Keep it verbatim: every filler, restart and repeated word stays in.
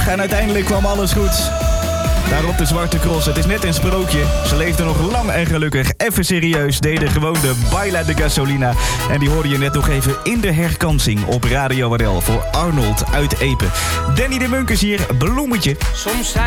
en uiteindelijk kwam alles goed. Daarop de Zwarte Cross. Het is net een sprookje. Ze leefden nog lang en gelukkig. Even serieus. Deden gewoon de Baila de Gasolina. En die hoorde je net nog even in de herkansing op Radio R L voor Arnold uit Epe. Danny de Munkers hier, bloemetje. Soms